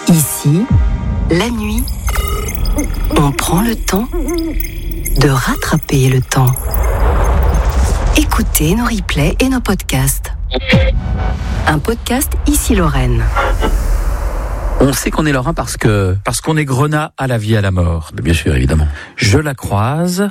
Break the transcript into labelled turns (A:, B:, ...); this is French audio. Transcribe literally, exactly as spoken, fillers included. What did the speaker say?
A: Ici, la nuit, on prend le temps de rattraper le temps. Écoutez nos replays et nos podcasts. Un podcast Ici Lorraine.
B: On sait qu'on est lorrain parce que...
C: Parce qu'on est grenat à la vie, à la mort.
B: Bien sûr, évidemment.
C: Je la croise